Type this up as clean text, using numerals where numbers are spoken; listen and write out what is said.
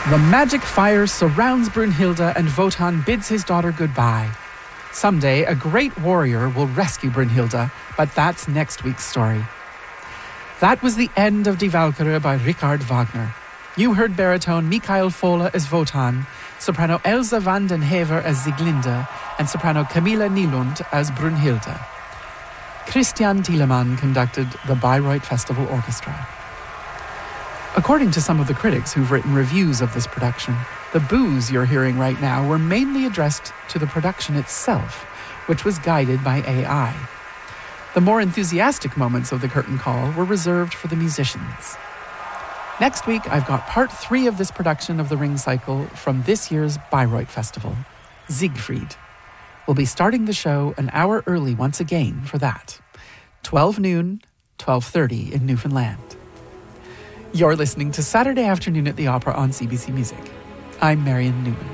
The magic fire surrounds Brunhilde and Wotan bids his daughter goodbye. Someday, a great warrior will rescue Brunhilde, but that's next week's story. That was the end of Die Walküre by Richard Wagner. You heard baritone Michael Fohle as Wotan, soprano Elsa van den Hever as Sieglinde, and soprano Camilla Nylund as Brunhilde. Christian Thielemann conducted the Bayreuth Festival Orchestra. According to some of the critics who've written reviews of this production, the boos you're hearing right now were mainly addressed to the production itself, which was guided by AI. The more enthusiastic moments of the curtain call were reserved for the musicians. Next week, I've got part 3 of this production of the Ring Cycle from this year's Bayreuth Festival, Siegfried. We'll be starting the show an hour early once again for that. 12 noon, 12:30 in Newfoundland. You're listening to Saturday Afternoon at the Opera on CBC Music. I'm Marion Newman.